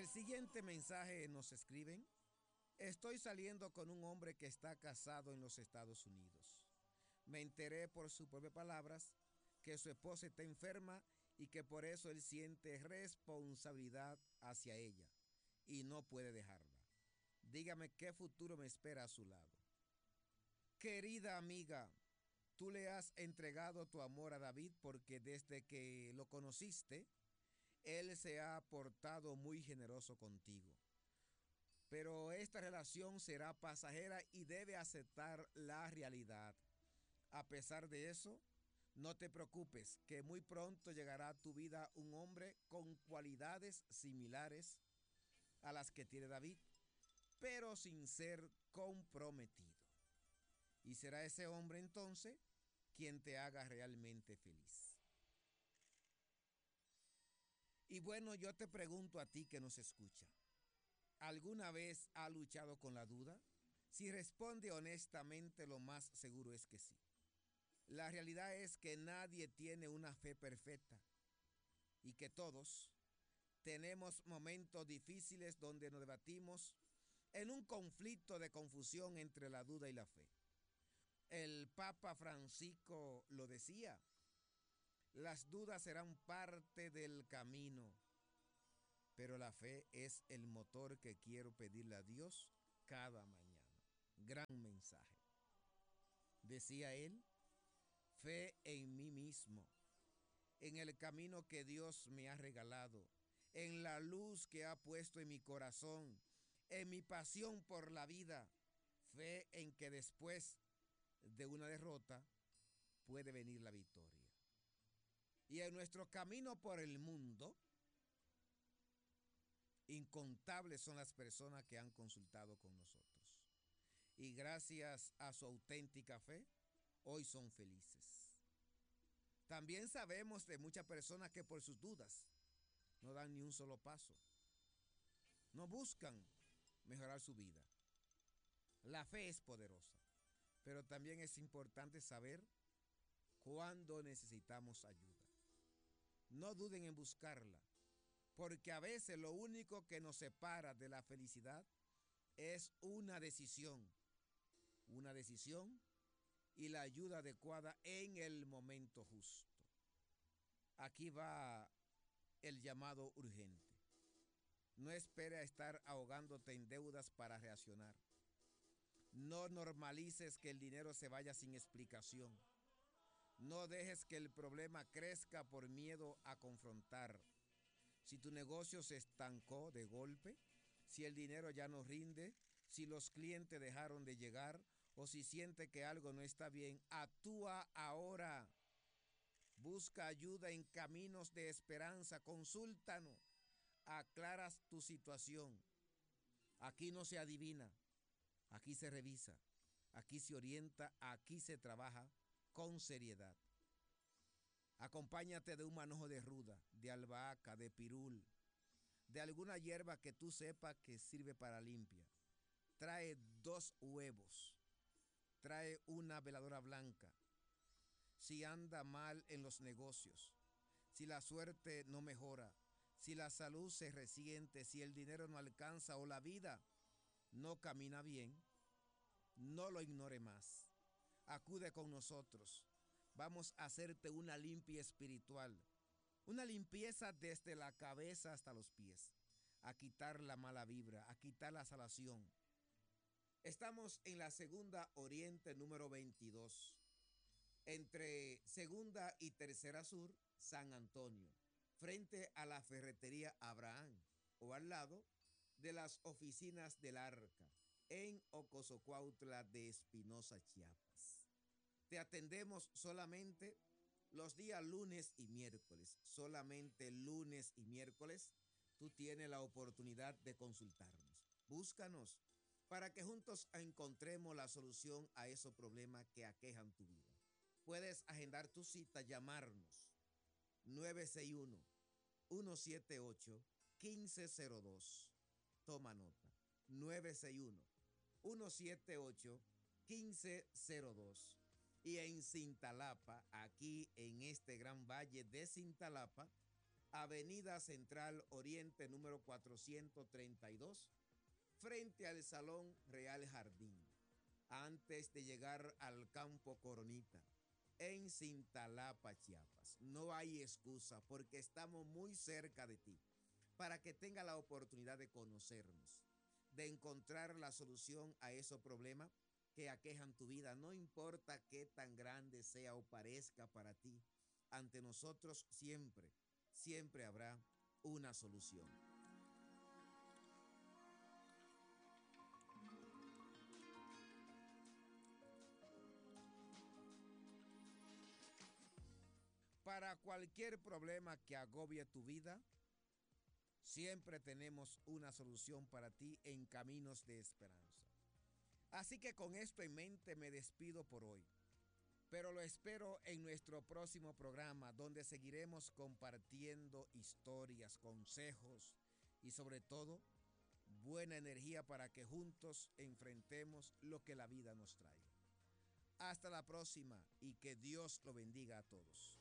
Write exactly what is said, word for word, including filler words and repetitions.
El siguiente mensaje nos escriben: estoy saliendo con un hombre que está casado en los Estados Unidos. Me enteré por sus propias palabras que su esposa está enferma y que por eso él siente responsabilidad hacia ella y no puede dejarla. Dígame qué futuro me espera a su lado. Querida amiga, tú le has entregado tu amor a David porque desde que lo conociste, él se ha portado muy generoso contigo. Pero esta relación será pasajera y debe aceptar la realidad. A pesar de eso, no te preocupes, que muy pronto llegará a tu vida un hombre con cualidades similares a las que tiene David, pero sin ser comprometido. Y será ese hombre entonces quien te haga realmente feliz. Y bueno, yo te pregunto a ti que nos escucha, ¿alguna vez ha luchado con la duda? Si responde honestamente, lo más seguro es que sí. La realidad es que nadie tiene una fe perfecta y que todos tenemos momentos difíciles donde nos debatimos en un conflicto de confusión entre la duda y la fe. El Papa Francisco lo decía: las dudas serán parte del camino, pero la fe es el motor que quiero pedirle a Dios cada mañana. Gran mensaje. Decía él: fe en mí mismo, en el camino que Dios me ha regalado, en la luz que ha puesto en mi corazón, en mi pasión por la vida, fe en que después de una derrota puede venir la victoria. Y en nuestro camino por el mundo, incontables son las personas que han consultado con nosotros. Y gracias a su auténtica fe, hoy son felices. También sabemos de muchas personas que por sus dudas no dan ni un solo paso. No buscan mejorar su vida. La fe es poderosa, pero también es importante saber cuándo necesitamos ayuda. No duden en buscarla, porque a veces lo único que nos separa de la felicidad es una decisión. Una decisión y la ayuda adecuada en el momento justo. Aquí va el llamado urgente. No espere a estar ahogándote en deudas para reaccionar. No normalices que el dinero se vaya sin explicación. No dejes que el problema crezca por miedo a confrontar. Si tu negocio se estancó de golpe, si el dinero ya no rinde, si los clientes dejaron de llegar o si siente que algo no está bien, actúa ahora. Busca ayuda en caminos de esperanza, consúltanos, aclaras tu situación. Aquí no se adivina, aquí se revisa, aquí se orienta, aquí se trabaja con seriedad. Acompáñate de un manojo de ruda, de albahaca, de pirul, de alguna hierba que tú sepas que sirve para limpia. Trae dos huevos, trae una veladora blanca. Si anda mal en los negocios, si la suerte no mejora, si la salud se resiente, si el dinero no alcanza o la vida no camina bien, no lo ignore más. Acude con nosotros. Vamos a hacerte una limpia espiritual, una limpieza desde la cabeza hasta los pies, a quitar la mala vibra, a quitar la salación. Estamos en la Segunda Oriente número veintidós, entre Segunda y Tercera Sur, San Antonio, frente a la ferretería Abraham, o al lado de las oficinas del Arca, en Ocosocuautla de Espinosa, Chiapas. Te atendemos solamente los días lunes y miércoles. Solamente lunes y miércoles tú tienes la oportunidad de consultarnos. Búscanos para que juntos encontremos la solución a esos problemas que aquejan tu vida. Puedes agendar tu cita, llamarnos nueve seis uno, uno siete ocho, uno cinco cero dos. Toma nota. nueve seis uno, uno siete ocho, uno cinco cero dos. Y en Cintalapa, aquí en este gran valle de Cintalapa, Avenida Central Oriente número cuatrocientos treinta y dos, frente al Salón Real Jardín, antes de llegar al Campo Coronita, en Cintalapa, Chiapas. No hay excusa porque estamos muy cerca de ti para que tenga la oportunidad de conocernos, de encontrar la solución a esos problemas que aquejan tu vida. No importa qué tan grande sea o parezca para ti, ante nosotros siempre, siempre habrá una solución. Para cualquier problema que agobie tu vida, siempre tenemos una solución para ti en Caminos de Esperanza. Así que con esto en mente me despido por hoy, pero lo espero en nuestro próximo programa, donde seguiremos compartiendo historias, consejos y sobre todo buena energía para que juntos enfrentemos lo que la vida nos trae. Hasta la próxima y que Dios lo bendiga a todos.